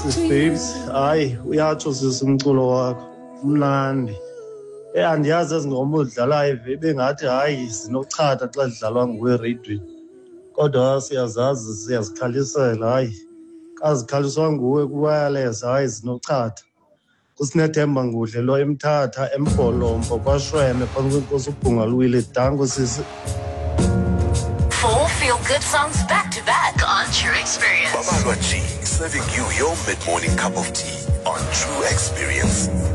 Babes, hayi uyatsho sisi umculo wakho mnandi. Andiyazi ezingoma udlalayo bengathi hayi zinochatha xa zidlalwa nguwe eradweni. Kodwa siyazazi siyazikhalisela hayi. Xa zikhaliswa nguwe ku-wireless hayi zinochatha. Kusinethemba ngudle lo eMthatha, eMbholombo, kwaShweme phambi kwenkosi uBhungalwile dango sisi. 4 feel-good songs back-to-back on True Experience. Babalwa G, serving you your mid-morning cup of tea on True Experience.